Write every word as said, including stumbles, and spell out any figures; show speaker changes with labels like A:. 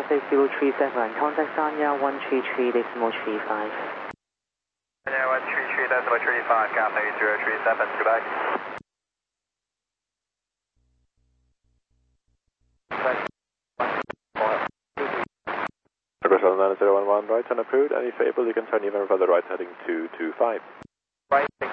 A: Cathay zero three seven, contact Sanya one three three decimal three five.
B: Sanya one three three decimal three five, Cathay zero three seven, goodbye.
C: Progress nine zero one one, right turn approved. Any fable, you can turn even further right heading two two five.
B: Right.